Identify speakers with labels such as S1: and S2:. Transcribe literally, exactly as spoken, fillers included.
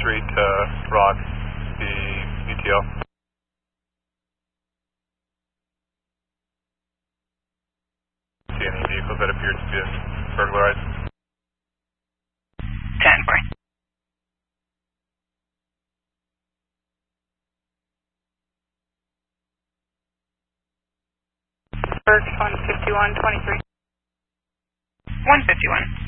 S1: three to Rock, the U T L. See any vehicles that appear to be burglarized?
S2: ten four. Berks one fifty-one twenty-three. one fifty-one.